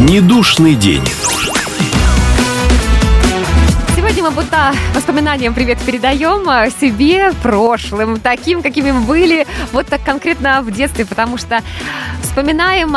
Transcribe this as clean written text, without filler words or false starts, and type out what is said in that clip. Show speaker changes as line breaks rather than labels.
Недушный день.
Сегодня мы будто воспоминаниям привет передаем себе, прошлым, таким, какими мы были, вот так конкретно в детстве, потому что вспоминаем